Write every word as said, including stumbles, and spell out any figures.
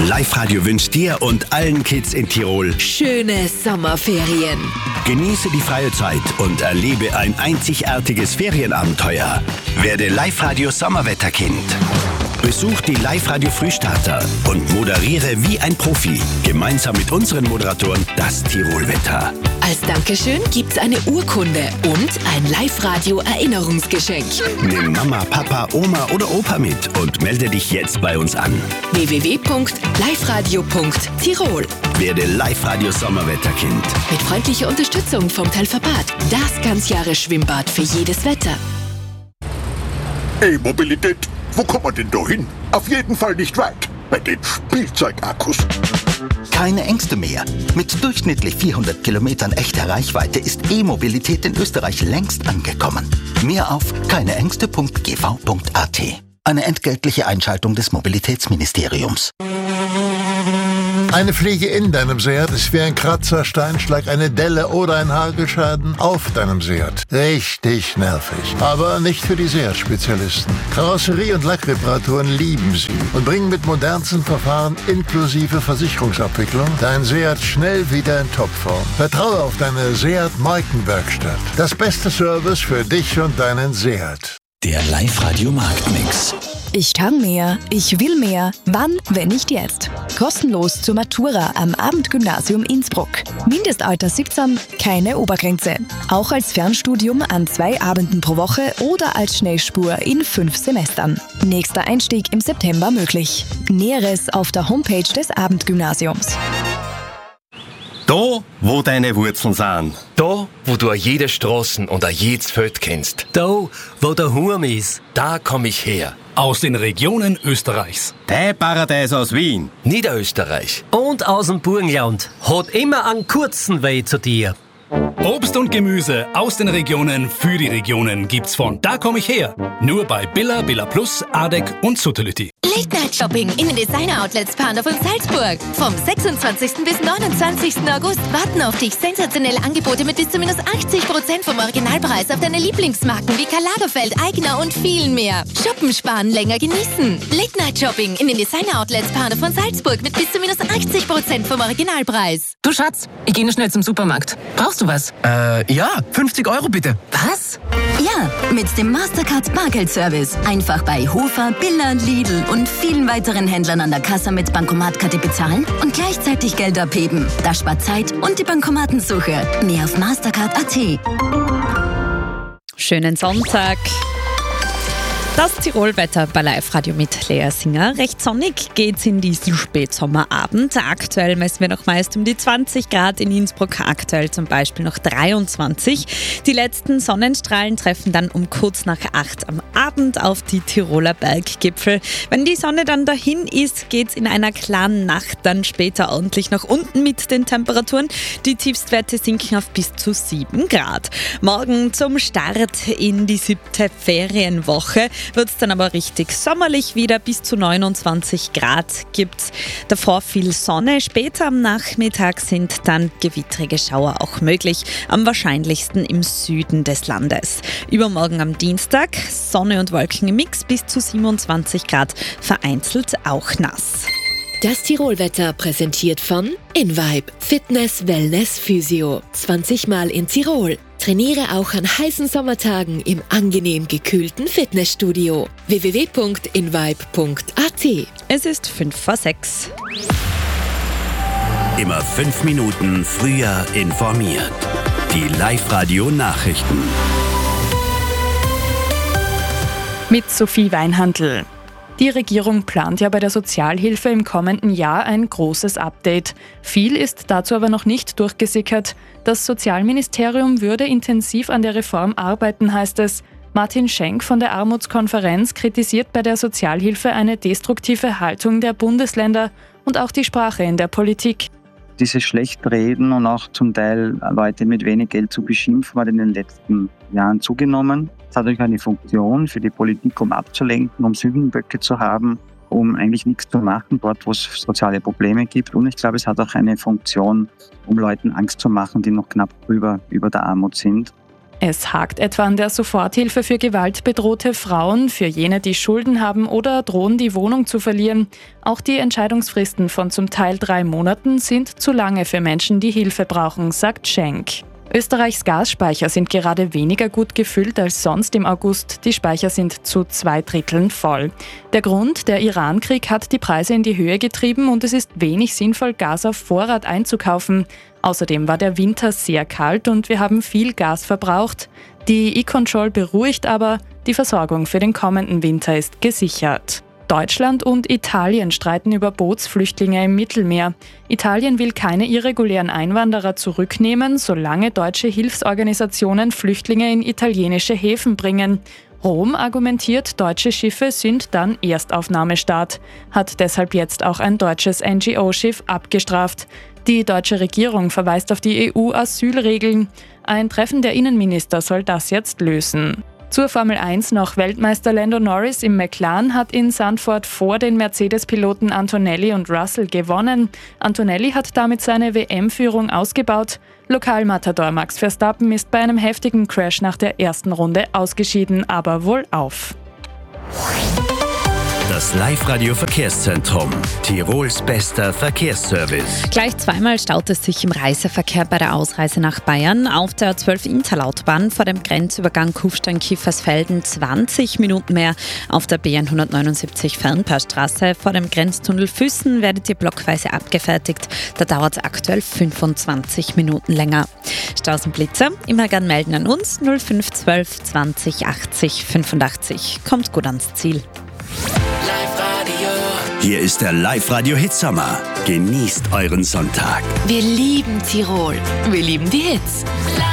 Live-Radio wünscht dir und allen Kids in Tirol schöne Sommerferien. Genieße die freie Zeit und erlebe ein einzigartiges Ferienabenteuer. Werde Live-Radio Sommerwetterkind. Besuch die Live-Radio Frühstarter und moderiere wie ein Profi. Gemeinsam mit unseren Moderatoren das Tirolwetter. Als Dankeschön gibt's eine Urkunde und ein Live-Radio-Erinnerungsgeschenk. Nimm Mama, Papa, Oma oder Opa mit und melde dich jetzt bei uns an. w w w punkt live radio punkt tirol. Werde Live-Radio Sommerwetterkind. Mit freundlicher Unterstützung vom Telverbad. Das Ganzjahres-Schwimmbad für jedes Wetter. E-Mobilität, wo kommt man denn da hin? Auf jeden Fall nicht weit. Bei den Spielzeugakkus. Keine Ängste mehr. Mit durchschnittlich vierhundert Kilometern echter Reichweite ist E-Mobilität in Österreich längst angekommen. Mehr auf keineängste punkt g v punkt a t. Eine entgeltliche Einschaltung des Mobilitätsministeriums. Eine Fliege in deinem Seat ist wie ein Kratzer, Steinschlag, eine Delle oder ein Hagelschaden auf deinem Seat. Richtig nervig. Aber nicht für die Seat-Spezialisten. Karosserie- und Lackreparaturen lieben sie und bringen mit modernsten Verfahren inklusive Versicherungsabwicklung dein Seat schnell wieder in Topform. Vertraue auf deine Seat-Markenwerkstatt. Das beste Service für dich und deinen Seat. Der Live-Radio Marktmix. Ich kann mehr, ich will mehr. Wann, wenn nicht jetzt? Kostenlos zur Matura am Abendgymnasium Innsbruck. Mindestalter siebzehn, keine Obergrenze. Auch als Fernstudium an zwei Abenden pro Woche oder als Schnellspur in fünf Semestern. Nächster Einstieg im September möglich. Näheres auf der Homepage des Abendgymnasiums. Da, wo deine Wurzeln sind. Da, wo du jede Straßen und jedes Feld kennst. Da, wo der Hurm ist. Da komm ich her. Aus den Regionen Österreichs. Dein Paradies aus Wien. Niederösterreich. Und aus dem Burgenland. Hat immer einen kurzen Weg zu dir. Obst und Gemüse aus den Regionen für die Regionen gibt's von Da komm ich her. Nur bei Billa, Billa Plus, Adek und Sutterlütti. Late-Night-Shopping in den Designer-Outlets Pandorf und Salzburg. Vom sechsundzwanzigsten bis neunundzwanzigsten August warten auf dich sensationelle Angebote mit bis zu minus achtzig Prozent vom Originalpreis auf deine Lieblingsmarken wie Karl Lagerfeld, Aigner und vielen mehr. Shoppen, sparen, länger genießen. Late-Night-Shopping in den Designer-Outlets Pandorf und Salzburg mit bis zu minus achtzig Prozent vom Originalpreis. Du Schatz, ich gehe nur schnell zum Supermarkt. Brauchst du was? Äh, ja, fünfzig Euro bitte. Was? Ja, mit dem Mastercard Bargeldservice. Einfach bei Hofer, Billa, Lidl und vielen weiteren Händlern an der Kasse mit Bankomatkarte bezahlen und gleichzeitig Geld abheben. Das spart Zeit und die Bankomatensuche. Mehr auf mastercard punkt a t. Schönen Sonntag. Das Tirolwetter bei Live-Radio mit Lea Singer. Recht sonnig geht's in diesen Spätsommerabend. Aktuell messen wir noch meist um die zwanzig Grad in Innsbruck, aktuell zum Beispiel noch dreiundzwanzig. Die letzten Sonnenstrahlen treffen dann um kurz nach acht am Abend auf die Tiroler Berggipfel. Wenn die Sonne dann dahin ist, geht's in einer klaren Nacht dann später ordentlich nach unten mit den Temperaturen. Die Tiefstwerte sinken auf bis zu sieben Grad. Morgen zum Start in die siebte Ferienwoche wird es dann aber richtig sommerlich wieder. Bis zu neunundzwanzig Grad gibt's. Davor viel Sonne. Später am Nachmittag sind dann gewittrige Schauer auch möglich. Am wahrscheinlichsten im Süden des Landes. Übermorgen am Dienstag Sonne und Wolken im Mix bis zu siebenundzwanzig Grad. Vereinzelt auch nass. Das Tirolwetter präsentiert von InVibe Fitness, Wellness, Physio. zwanzig Mal in Tirol. Trainiere auch an heißen Sommertagen im angenehm gekühlten Fitnessstudio. w w w punkt invibe punkt a t. Es ist fünf vor sechs. Immer fünf Minuten früher informiert. Die Live-Radio-Nachrichten. Mit Sophie Weinhandl. Die Regierung plant ja bei der Sozialhilfe im kommenden Jahr ein großes Update. Viel ist dazu aber noch nicht durchgesickert. Das Sozialministerium würde intensiv an der Reform arbeiten, heißt es. Martin Schenk von der Armutskonferenz kritisiert bei der Sozialhilfe eine destruktive Haltung der Bundesländer und auch die Sprache in der Politik. Dieses Schlechtreden und auch zum Teil Leute mit wenig Geld zu beschimpfen, hat in den letzten Jahren zugenommen. Es hat natürlich eine Funktion für die Politik, um abzulenken, um Sündenböcke zu haben, um eigentlich nichts zu machen, dort wo es soziale Probleme gibt. Und ich glaube, es hat auch eine Funktion, um Leuten Angst zu machen, die noch knapp drüber über der Armut sind. Es hakt etwa an der Soforthilfe für gewaltbedrohte Frauen, für jene, die Schulden haben oder drohen, die Wohnung zu verlieren. Auch die Entscheidungsfristen von zum Teil drei Monaten sind zu lange für Menschen, die Hilfe brauchen, sagt Schenk. Österreichs Gasspeicher sind gerade weniger gut gefüllt als sonst im August. Die Speicher sind zu zwei Dritteln voll. Der Grund, der Iran-Krieg hat die Preise in die Höhe getrieben und es ist wenig sinnvoll, Gas auf Vorrat einzukaufen. Außerdem war der Winter sehr kalt und wir haben viel Gas verbraucht. Die E-Control beruhigt aber, die Versorgung für den kommenden Winter ist gesichert. Deutschland und Italien streiten über Bootsflüchtlinge im Mittelmeer. Italien will keine irregulären Einwanderer zurücknehmen, solange deutsche Hilfsorganisationen Flüchtlinge in italienische Häfen bringen. Rom argumentiert, deutsche Schiffe sind dann Erstaufnahmestaat, hat deshalb jetzt auch ein deutsches N G O-Schiff abgestraft. Die deutsche Regierung verweist auf die E U-Asylregeln. Ein Treffen der Innenminister soll das jetzt lösen. Zur Formel eins noch. Weltmeister Lando Norris im McLaren hat in Zandvoort vor den Mercedes-Piloten Antonelli und Russell gewonnen. Antonelli hat damit seine W M-Führung ausgebaut. Lokalmatador Max Verstappen ist bei einem heftigen Crash nach der ersten Runde ausgeschieden, aber wohl auf. Das Live-Radio-Verkehrszentrum. Tirols bester Verkehrsservice. Gleich zweimal staut es sich im Reiseverkehr bei der Ausreise nach Bayern. Auf der A zwölf Interlautbahn vor dem Grenzübergang Kufstein-Kiefersfelden zwanzig Minuten mehr. Auf der B hundertneunundsiebzig Fernpassstraße vor dem Grenztunnel Füssen werdet ihr blockweise abgefertigt. Da dauert es aktuell fünfundzwanzig Minuten länger. Staus und Blitzer immer gern melden an uns null fünf zwölf zwanzig achtzig fünfundachtzig. Kommt gut ans Ziel. Hier ist der Live-Radio-Hit Sommer. Genießt euren Sonntag. Wir lieben Tirol. Wir lieben die Hits.